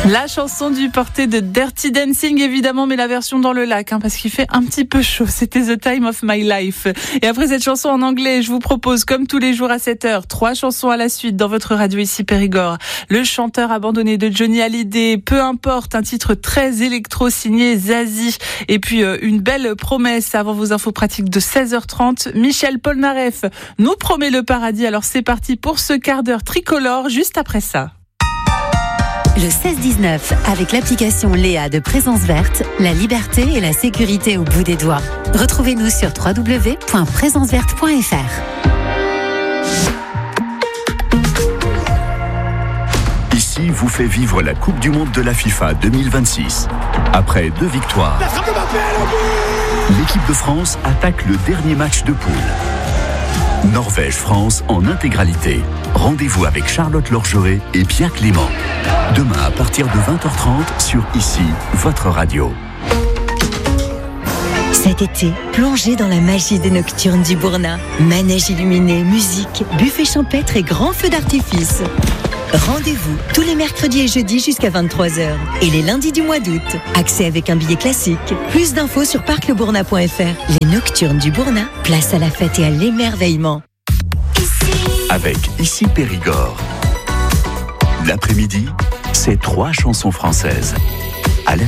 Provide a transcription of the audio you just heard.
La chanson du porté de Dirty Dancing, évidemment, mais la version dans le lac, parce qu'il fait un petit peu chaud. C'était The Time of My Life. Et après cette chanson en anglais, je vous propose, comme tous les jours à 7h, 3 chansons à la suite dans votre radio ici Périgord. Le chanteur abandonné de Johnny Hallyday, Peu importe, un titre très électro signé Zazie. Et puis, une belle promesse avant vos infos pratiques de 16h30. Michel Polnareff nous promet le paradis. Alors c'est parti pour ce quart d'heure tricolore, juste après ça. Le 16-19, avec l'application Léa de Présence Verte, la liberté et la sécurité au bout des doigts. Retrouvez-nous sur www.présenceverte.fr. Ici vous fait vivre la Coupe du Monde de la FIFA 2026. Après 2 victoires, l'équipe de France attaque le dernier match de poule. Norvège-France en intégralité. Rendez-vous avec Charlotte Lorgeret et Pierre Clément. Demain à partir de 20h30 sur ICI, votre radio. Cet été, plongez dans la magie des nocturnes du Bourna. Manège illuminé, musique, buffet champêtre et grands feux d'artifice. Rendez-vous tous les mercredis et jeudis jusqu'à 23h et les lundis du mois d'août. Accès avec un billet classique. Plus d'infos sur parclebourna.fr. Les nocturnes du Bourna, place à la fête et à l'émerveillement. Avec ICI Périgord. L'après-midi, c'est 3 chansons françaises.